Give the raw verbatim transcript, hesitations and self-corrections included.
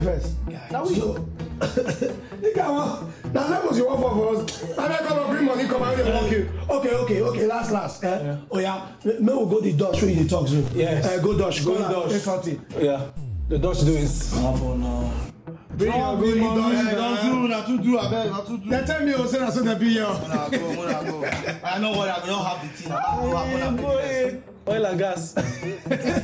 first. Now we so. The guy want. Now that was your offer for us. And I come and bring money, come and okay, okay, okay, okay. Last, last. Eh? Yeah. Oh yeah. May we go the Dutch show you the talk to. Yes. Uh, go Dutch. Go, go Dutch. something. Yeah. The Dutch do it. Oh no. Bring your go Dutch. Don't do, not to do. I bet not to do. They tell me, oh, say that's what they be here. Muna go, muna go. I know what I don't have the thing. I don't have the thing. Oil and gas.